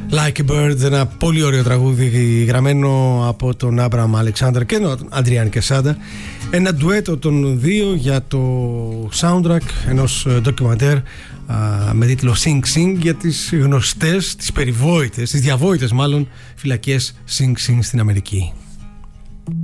Like a Bird, ένα πολύ ωραίο τραγούδι γραμμένο από τον Άμπραμ Αλεξάνδρ και τον Αντριάν Κεσάντα. Ένα ντουέτο των δύο για το soundtrack ενός ντοκιμαντέρ με τίτλο Sing Sing, για τις γνωστές, τις περιβόητες, τις διαβόητες μάλλον φυλακές Sing Sing στην Αμερική.